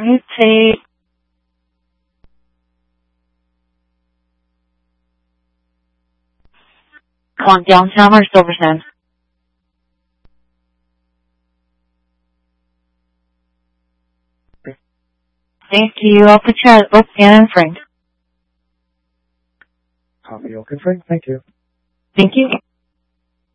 I'd say on downtown or Silver Sand. Thank you. I'll put you at both Anna and Frank. Copy, Oak and Frank. Thank you. Thank you.